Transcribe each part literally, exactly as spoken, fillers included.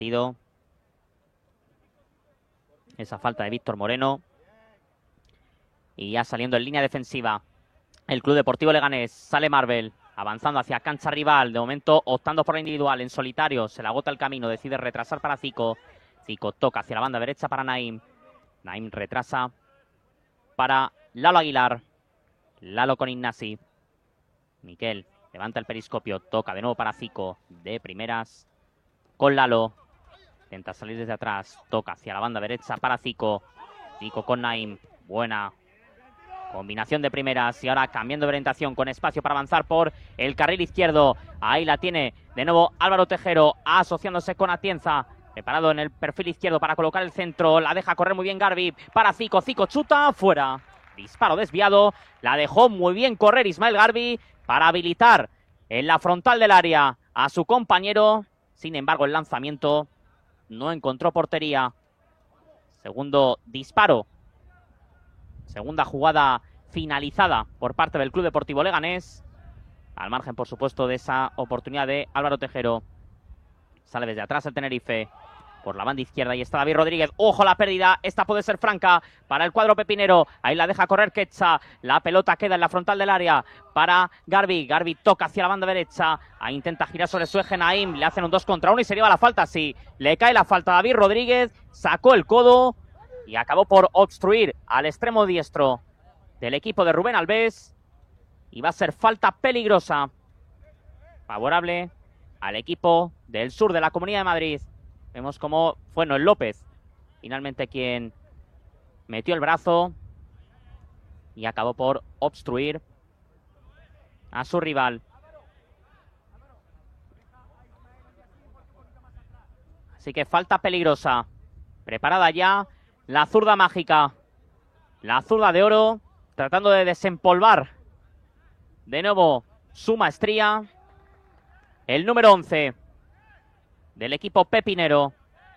Esa falta de Víctor Moreno. Y ya saliendo en línea defensiva el Club Deportivo Leganés. Sale Marvel, avanzando hacia cancha rival. De momento optando por la individual en solitario. Se le agota el camino, decide retrasar para Zico. Zico toca hacia la banda derecha para Naim. Naim retrasa para Lalo Aguilar. Lalo con Ignasi. Miquel levanta el periscopio, toca de nuevo para Zico. De primeras con Lalo. Intenta salir desde atrás, toca hacia la banda derecha para Zico. Zico con Naim. Buena combinación de primeras y ahora cambiando de orientación con espacio para avanzar por el carril izquierdo. Ahí la tiene de nuevo Álvaro Tejero, asociándose con Atienza. Preparado en el perfil izquierdo para colocar el centro. La deja correr muy bien Garbi para Zico. Zico chuta, fuera. Disparo desviado. La dejó muy bien correr Ismael Garbi para habilitar en la frontal del área a su compañero. Sin embargo, el lanzamiento no encontró portería. Segundo disparo. Segunda jugada finalizada por parte del Club Deportivo Leganés. Al margen, por supuesto, de esa oportunidad de Álvaro Tejero. Sale desde atrás el Tenerife. Por la banda izquierda, ahí está David Rodríguez. ¡Ojo la pérdida! Esta puede ser franca para el cuadro pepinero. Ahí la deja correr Quetza. La pelota queda en la frontal del área para Garbi. Garbi toca hacia la banda derecha. Ahí intenta girar sobre su eje Naim. Le hacen un dos contra uno y se lleva la falta. Sí, le cae la falta a David Rodríguez. Sacó el codo y acabó por obstruir al extremo diestro del equipo de Rubén Alves. Y va a ser falta peligrosa. Favorable al equipo del sur de la Comunidad de Madrid. Vemos cómo fue Noel López finalmente quien metió el brazo y acabó por obstruir a su rival. Así que falta peligrosa. Preparada ya la zurda mágica. La zurda de oro tratando de desempolvar de nuevo su maestría. El número once del equipo pepinero.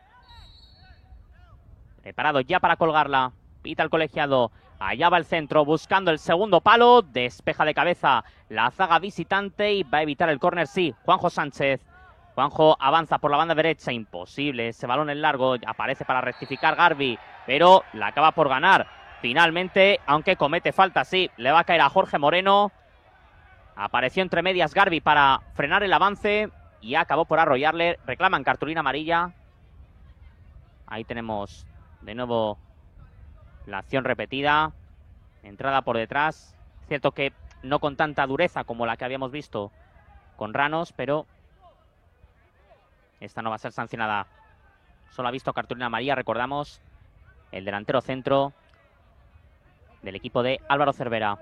Preparado ya para colgarla. Pita el colegiado. Allá va el centro buscando el segundo palo. Despeja de cabeza la zaga visitante y va a evitar el córner. Sí, Juanjo Sánchez. Juanjo avanza por la banda derecha. Imposible ese balón en largo. Aparece para rectificar Garbi, pero la acaba por ganar finalmente, aunque comete falta. Sí, le va a caer a Jorge Moreno. Apareció entre medias Garbi para frenar el avance y acabó por arrollarle. Reclaman cartulina amarilla. Ahí tenemos de nuevo la acción repetida. Entrada por detrás. Es cierto que no con tanta dureza como la que habíamos visto con Ranos, pero esta no va a ser sancionada. Solo ha visto cartulina amarilla, recordamos, el delantero centro del equipo de Álvaro Cervera.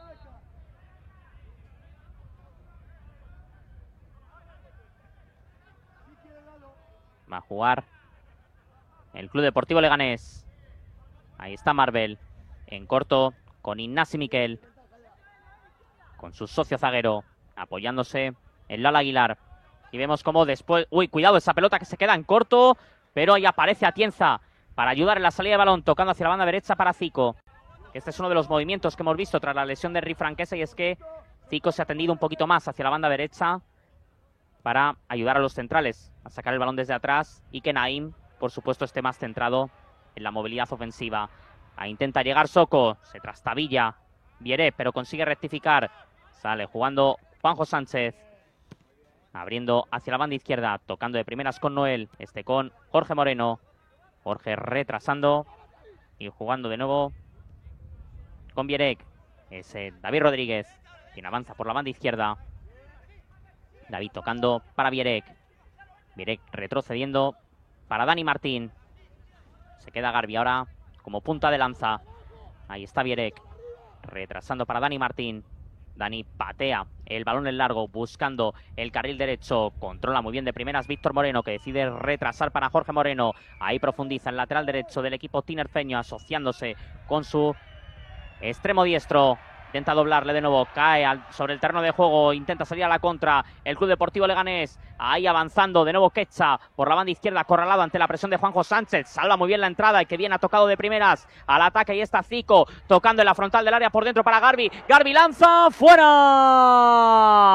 Va a jugar el Club Deportivo Leganés. Ahí está Marvel. En corto con Ignasi Miquel. Con su socio zaguero. Apoyándose en Lalo Aguilar. Y vemos cómo después... Uy, cuidado esa pelota que se queda en corto. Pero ahí aparece Atienza para ayudar en la salida de balón. Tocando hacia la banda derecha para Zico. Este es uno de los movimientos que hemos visto tras la lesión de Rick Franquesa. Y es que Zico se ha tendido un poquito más hacia la banda derecha para ayudar a los centrales a sacar el balón desde atrás y que Naim, por supuesto, esté más centrado en la movilidad ofensiva. Ahí intenta llegar Soko, se trastabilla Vieré, pero consigue rectificar. Sale jugando Juanjo Sánchez, abriendo hacia la banda izquierda, tocando de primeras con Noel, este con Jorge Moreno. Jorge retrasando y jugando de nuevo con Vierek. Es David Rodríguez quien avanza por la banda izquierda. David tocando para Vierek. Vierek retrocediendo para Dani Martín. Se queda Garbi ahora como punta de lanza. Ahí está Vierek. Retrasando para Dani Martín. Dani patea el balón en largo buscando el carril derecho. Controla muy bien de primeras Víctor Moreno, que decide retrasar para Jorge Moreno. Ahí profundiza el lateral derecho del equipo tinerfeño, asociándose con su extremo diestro. Intenta doblarle de nuevo, cae al, sobre el terreno de juego, intenta salir a la contra el Club Deportivo Leganés. Ahí avanzando de nuevo Quetza por la banda izquierda, acorralado ante la presión de Juanjo Sánchez. Salva muy bien la entrada y que bien ha tocado de primeras al ataque. Y está Zico tocando en la frontal del área por dentro para Garbi. Garbi lanza, ¡fuera!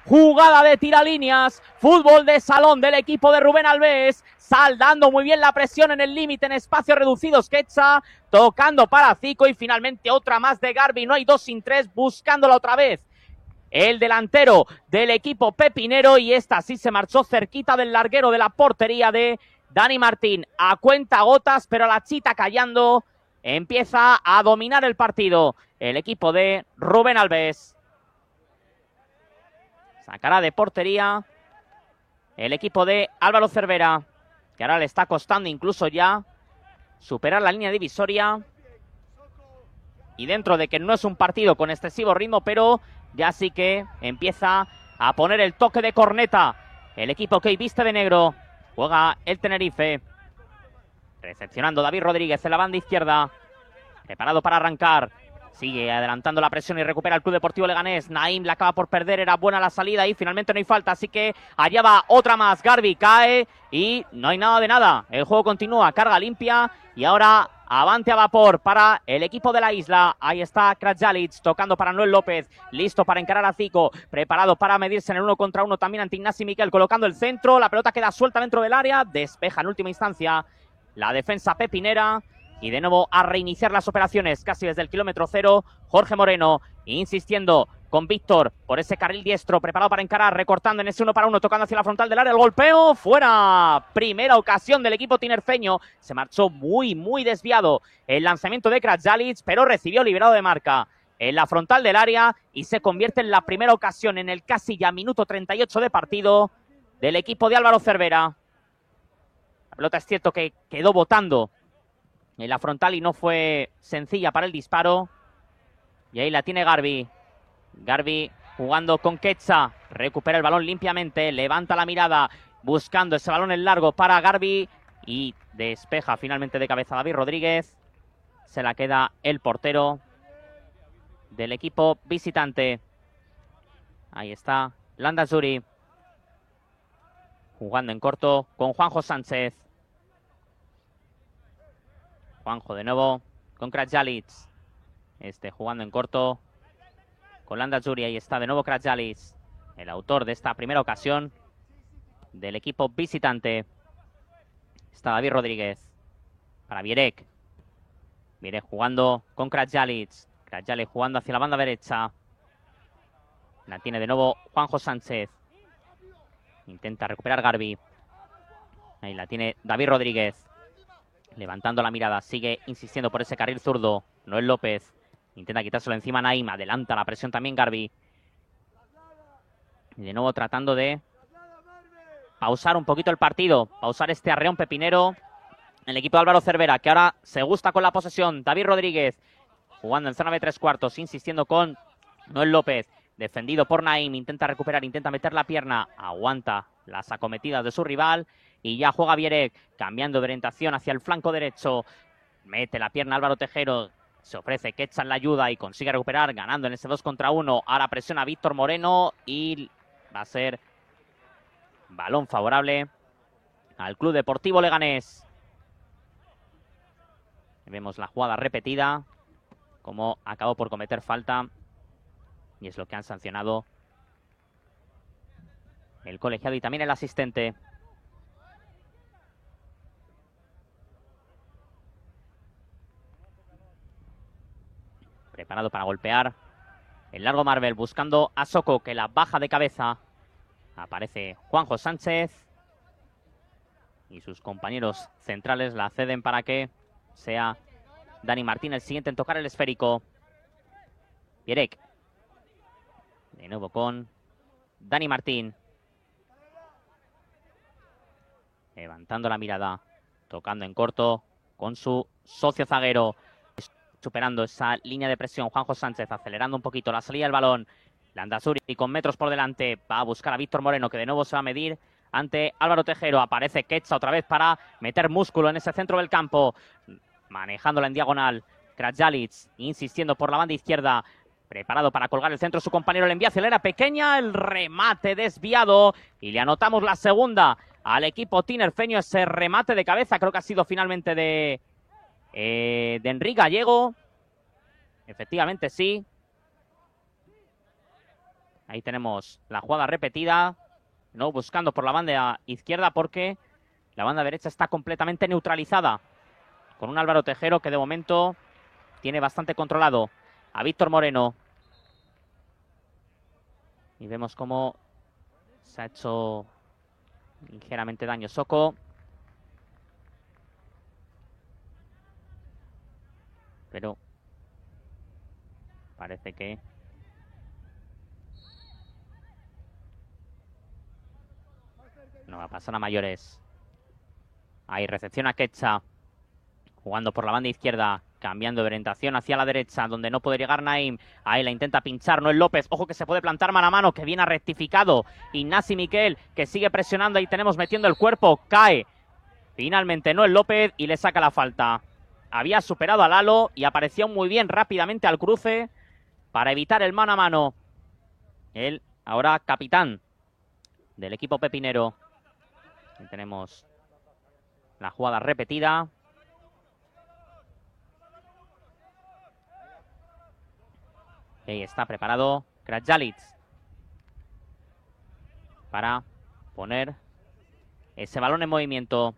Jugada de tiralíneas, fútbol de salón del equipo de Rubén Albés, saldando muy bien la presión en el límite en espacios reducidos. Quetza tocando para Zico y finalmente otra más de Garbi. No hay dos sin tres, buscándola otra vez el delantero del equipo pepinero, y esta sí se marchó cerquita del larguero de la portería de Dani Martín. A cuenta gotas, pero la chita callando, empieza a dominar el partido el equipo de Rubén Albés. Sacará de portería el equipo de Álvaro Cervera, que ahora le está costando incluso ya superar la línea divisoria. Y dentro de que no es un partido con excesivo ritmo, pero ya sí que empieza a poner el toque de corneta el equipo que hoy viste de negro. Juega el Tenerife. Recepcionando David Rodríguez en la banda izquierda. Preparado para arrancar. Sigue adelantando la presión y recupera el Club Deportivo Leganés. Naim la acaba por perder, era buena la salida y finalmente no hay falta, así que allá va otra más. Garbi cae y no hay nada de nada. El juego continúa, carga limpia y ahora avante a vapor para el equipo de la isla. Ahí está Krajalic tocando para Noel López, listo para encarar a Zico, preparado para medirse en el uno contra uno también ante Ignasi Miquel, colocando el centro, la pelota queda suelta dentro del área, despeja en última instancia la defensa pepinera. Y de nuevo a reiniciar las operaciones casi desde el kilómetro cero. Jorge Moreno insistiendo con Víctor por ese carril diestro, preparado para encarar, recortando en ese uno para uno, tocando hacia la frontal del área, el golpeo, fuera. Primera ocasión del equipo tinerfeño. Se marchó muy, muy desviado el lanzamiento de Krajalic, pero recibió liberado de marca en la frontal del área y se convierte en la primera ocasión en el casi ya minuto treinta y ocho de partido del equipo de Álvaro Cervera. La pelota es cierto que quedó botando en la frontal y no fue sencilla para el disparo. Y ahí la tiene Garbi. Garbi jugando con Quetza. Recupera el balón limpiamente. Levanta la mirada buscando ese balón en largo para Garbi. Y despeja finalmente de cabeza David Rodríguez. Se la queda el portero del equipo visitante. Ahí está Landazuri. Jugando en corto con Juanjo Sánchez. Juanjo de nuevo con Krajalic. Este jugando en corto con Landazuri. Ahí está de nuevo Krajalic, el autor de esta primera ocasión del equipo visitante. Está David Rodríguez para Vierek. Vierek jugando con Krajalic. Krajalic jugando hacia la banda derecha. La tiene de nuevo Juanjo Sánchez. Intenta recuperar Garbi. Ahí la tiene David Rodríguez. Levantando la mirada, sigue insistiendo por ese carril zurdo. Noel López intenta quitárselo encima a Naim. Adelanta la presión también Garbi. Y de nuevo tratando de pausar un poquito el partido. Pausar este arreón pepinero. El equipo de Álvaro Cervera, que ahora se gusta con la posesión. David Rodríguez jugando en zona de tres cuartos. Insistiendo con Noel López. Defendido por Naim. Intenta recuperar, intenta meter la pierna. Aguanta las acometidas de su rival. Y ya juega Vierek, cambiando de orientación hacia el flanco derecho. Mete la pierna Álvaro Tejero. Se ofrece Quetza en la ayuda y consigue recuperar, ganando en ese dos contra uno. Ahora presiona Víctor Moreno y va a ser balón favorable al Club Deportivo Leganés. Vemos la jugada repetida, como acabó por cometer falta. Y es lo que han sancionado el colegiado y también el asistente. Preparado para golpear. El largo Marvel buscando a Soko, que la baja de cabeza. Aparece Juanjo Sánchez. Y sus compañeros centrales la ceden para que sea Dani Martín el siguiente en tocar el esférico. Vierek. De nuevo con Dani Martín. Levantando la mirada. Tocando en corto con su socio zaguero. Superando esa línea de presión, Juanjo Sánchez acelerando un poquito la salida del balón. Landazuri con metros por delante va a buscar a Víctor Moreno, que de nuevo se va a medir ante Álvaro Tejero. Aparece Quetza otra vez para meter músculo en ese centro del campo. Manejándola en diagonal. Krajalic insistiendo por la banda izquierda. Preparado para colgar el centro, su compañero le envía acelera pequeña. El remate desviado. Y le anotamos la segunda al equipo tinerfeño. Ese remate de cabeza creo que ha sido finalmente de... Eh, de Enrique Gallego. Efectivamente sí. Ahí tenemos la jugada repetida. No, buscando por la banda izquierda porque la banda derecha está completamente neutralizada. Con un Álvaro Tejero que de momento tiene bastante controlado a Víctor Moreno. Y vemos cómo se ha hecho ligeramente daño Soko. Pero parece que no va a pasar a mayores. Ahí recepción a Quecha. Jugando por la banda izquierda. Cambiando de orientación hacia la derecha, donde no puede llegar Naim. Ahí la intenta pinchar, no es López. Ojo que se puede plantar mano a mano, que viene rectificado. Ignasi Miquel, que sigue presionando. Ahí tenemos metiendo el cuerpo. Cae. Finalmente no es López y le saca la falta. Había superado a Lalo y apareció muy bien rápidamente al cruce para evitar el mano a mano. Él, ahora capitán del equipo pepinero. Ahí tenemos la jugada repetida. Ahí está preparado Krajalic para poner ese balón en movimiento.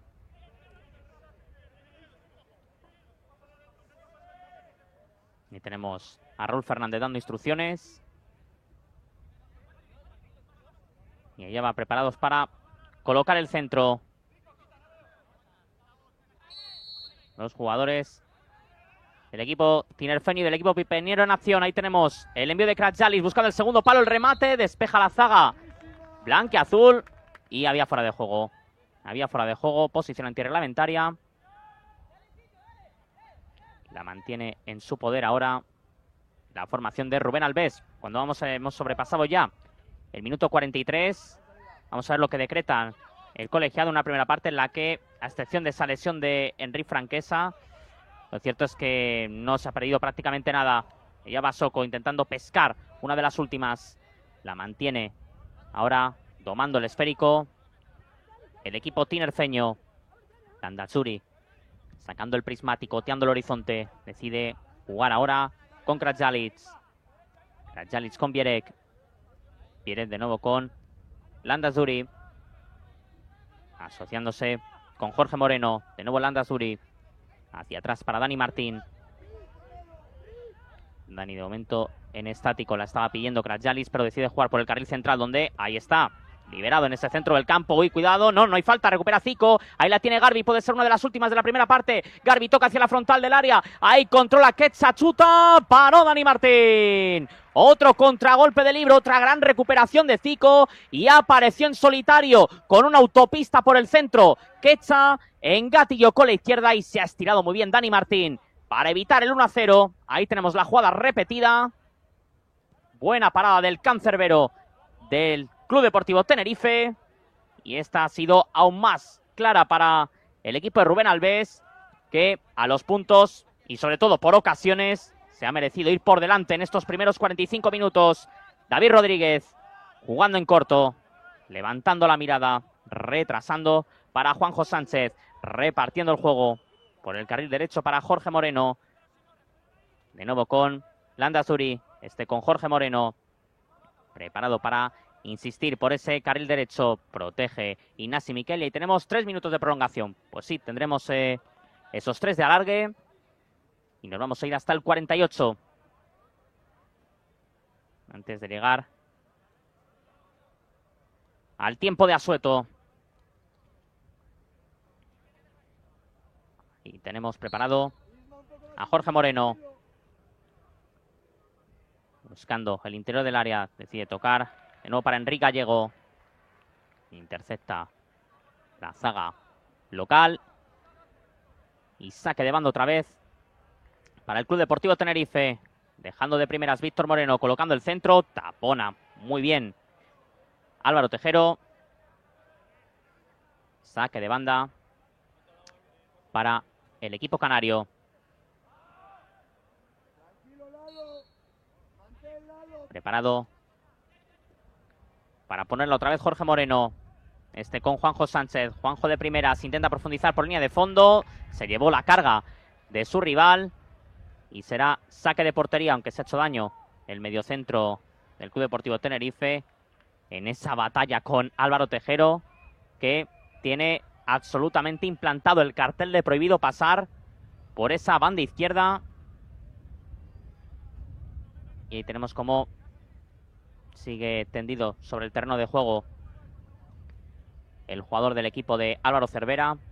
Y tenemos a Raúl Fernández dando instrucciones. Y allá va preparados para colocar el centro. Los jugadores del equipo tinerfeño y del equipo pipeniero en acción. Ahí tenemos el envío de Krajalic buscando el segundo palo, el remate, despeja la zaga blanquiazul y había fuera de juego. Había fuera de juego, posición antirreglamentaria. La mantiene en su poder ahora la formación de Rubén Alves. Cuando vamos, hemos sobrepasado ya el minuto cuarenta y tres. Vamos a ver lo que decreta el colegiado. Una primera parte en la que, a excepción de esa lesión de Enric Franquesa, lo cierto es que no se ha perdido prácticamente nada. Ya va Soko intentando pescar una de las últimas. La mantiene ahora domando el esférico el equipo tinerfeño. Landazuri sacando el prismático, oteando el horizonte. Decide jugar ahora con Krajalic. Krajalic con Bierek. Bierek de nuevo con Landazuri. Asociándose con Jorge Moreno. De nuevo Landazuri. Hacia atrás para Dani Martín. Dani de momento en estático. La estaba pidiendo Krajalic, pero decide jugar por el carril central donde, ahí está, liberado en ese centro del campo. Uy, cuidado, no, no hay falta, recupera Zico. Ahí la tiene Garbi, puede ser una de las últimas de la primera parte. Garbi toca hacia la frontal del área. Ahí controla Quecha, chuta, paró Dani Martín. Otro contragolpe de Libro, otra gran recuperación de Zico. Y apareció en solitario con una autopista por el centro. Quecha engatilló con la izquierda y se ha estirado muy bien Dani Martín para evitar el uno a cero. Ahí tenemos la jugada repetida. Buena parada del cancerbero del Club Deportivo Tenerife. Y esta ha sido aún más clara para el equipo de Rubén Alves, que a los puntos y sobre todo por ocasiones se ha merecido ir por delante en estos primeros cuarenta y cinco minutos. David Rodríguez jugando en corto, levantando la mirada, retrasando para Juanjo Sánchez, repartiendo el juego por el carril derecho para Jorge Moreno. De nuevo con Landazuri, este con Jorge Moreno, preparado para insistir por ese carril derecho. Protege Ignasi Miquel y tenemos tres minutos de prolongación. Pues sí, tendremos eh, esos tres de alargue y nos vamos a ir hasta el cuarenta y ocho. Antes de llegar al tiempo de asueto. Y tenemos preparado a Jorge Moreno. Buscando el interior del área, decide tocar. De nuevo para Enric Gallego. Intercepta la zaga local. Y saque de banda otra vez para el Club Deportivo Tenerife. Dejando de primeras Víctor Moreno, colocando el centro. Tapona muy bien Álvaro Tejero. Saque de banda para el equipo canario. Preparado para ponerlo otra vez Jorge Moreno. Este con Juanjo Sánchez. Juanjo de primeras, intenta profundizar por línea de fondo. Se llevó la carga de su rival. Y será saque de portería, aunque se ha hecho daño el mediocentro del Club Deportivo Tenerife en esa batalla con Álvaro Tejero, que tiene absolutamente implantado el cartel de prohibido pasar por esa banda izquierda. Y ahí tenemos como sigue tendido sobre el terreno de juego el jugador del equipo de Álvaro Cervera.